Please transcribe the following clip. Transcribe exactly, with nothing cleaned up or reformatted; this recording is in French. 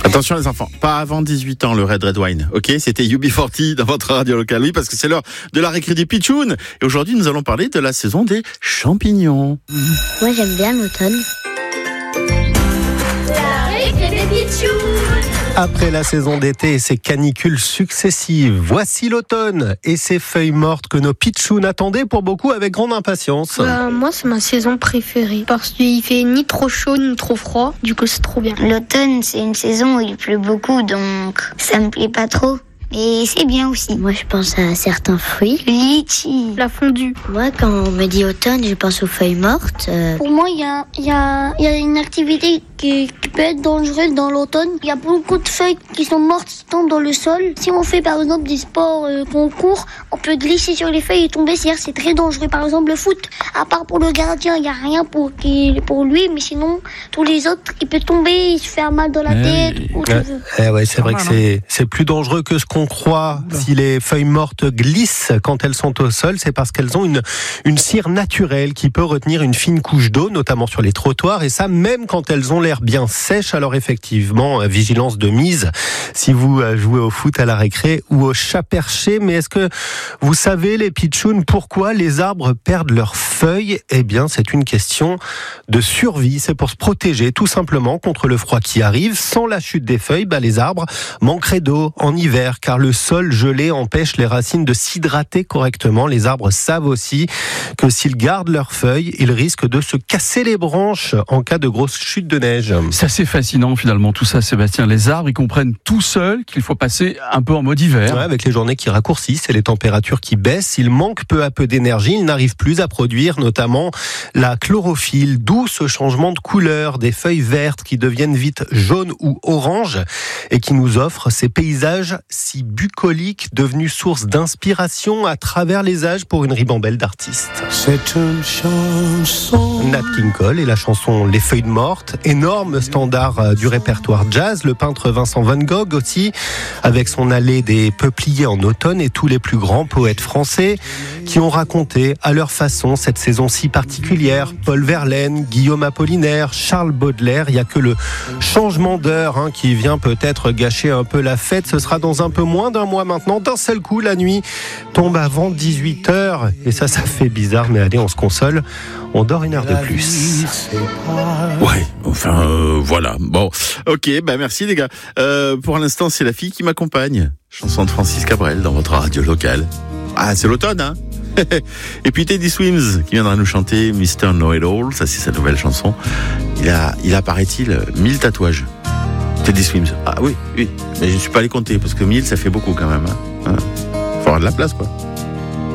Attention les enfants, pas avant dix-huit ans le Red Red Wine, ok? C'était U B quarante dans votre radio locale, oui, parce que c'est l'heure de la récré des pitchouns. Et aujourd'hui, nous allons parler de la saison des champignons. Moi, j'aime bien l'automne. La récré des pitchouns. Après la saison d'été et ses canicules successives, voici l'automne et ses feuilles mortes que nos pitchouns attendaient pour beaucoup avec grande impatience. Bah, moi, c'est ma saison préférée parce qu'il fait ni trop chaud ni trop froid. Du coup, c'est trop bien. L'automne, c'est une saison où il pleut beaucoup, donc ça me plaît pas trop. Et c'est bien aussi. Moi, je pense à certains fruits. Litchi. La fondue. Moi, quand on me dit automne, je pense aux feuilles mortes. Euh... Pour moi, il y a, y, a, y a une activité qui, qui peut être dangereuse dans l'automne. Il y a beaucoup de feuilles qui sont mortes, qui tombent dans le sol. Si on fait, par exemple, des sports euh, qu'on court, on peut glisser sur les feuilles et tomber. C'est-à-dire c'est très dangereux. Par exemple, le foot, à part pour le gardien, il n'y a rien pour, pour lui. Mais sinon, tous les autres, il peut tomber, il se fait mal dans la tête. Eh, ou euh, eh ouais, c'est vrai que c'est, c'est plus dangereux que ce qu'on croit. Si les feuilles mortes glissent quand elles sont au sol, c'est parce qu'elles ont une, une cire naturelle qui peut retenir une fine couche d'eau, notamment sur les trottoirs, et ça même quand elles ont l'air bien sèches. Alors effectivement, vigilance de mise si vous jouez au foot à la récré ou au chat perché. Mais est-ce que vous savez, les pitchouns, pourquoi les arbres perdent leurs feuilles? Eh bien, c'est une question de survie. C'est pour se protéger tout simplement contre le froid qui arrive. Sans la chute des feuilles, bah, les arbres manqueraient d'eau en hiver, car le sol gelé empêche les racines de s'hydrater correctement. Les arbres savent aussi que s'ils gardent leurs feuilles, ils risquent de se casser les branches en cas de grosse chute de neige. C'est assez fascinant finalement tout ça, Sébastien. Les arbres, ils comprennent tout seuls qu'il faut passer un peu en mode hiver. Ouais, avec les journées qui raccourcissent et les températures qui baissent, ils manquent peu à peu d'énergie. Ils n'arrivent plus à produire notamment la chlorophylle, d'où ce changement de couleur des feuilles vertes qui deviennent vite jaunes ou oranges et qui nous offrent ces paysages si bucoliques devenus source d'inspiration à travers les âges pour une ribambelle d'artistes. C'est une chanson. Nat King Cole et la chanson Les Feuilles Mortes, énorme standard du répertoire jazz. Le peintre Vincent Van Gogh aussi, avec son Allée des peupliers en automne, et tous les plus grands poètes français qui ont raconté à leur façon cette saison si particulière. Paul Verlaine, Guillaume Apollinaire, Charles Baudelaire. Il n'y a que le changement d'heure hein, qui vient peut-être gâcher un peu la fête. Ce sera dans un peu moins d'un mois maintenant. D'un seul coup, la nuit tombe avant dix-huit heures. Et ça, ça fait bizarre, mais allez, on se console. On dort une heure de plus. Ouais, enfin, euh, voilà. Bon, ok, bah merci les gars. Euh, pour l'instant, c'est la fille qui m'accompagne. Chanson de Francis Cabrel dans votre radio locale. Ah, c'est l'automne, hein. Et puis Teddy Swims qui viendra nous chanter mister Know-It-All. Ça, c'est sa nouvelle chanson. Il a, il a, paraît-il, mille tatouages. Teddy Swims. Ah oui, oui. Mais je ne suis pas allé compter parce que mille, ça fait beaucoup quand même. Hein. Faut avoir de la place, quoi.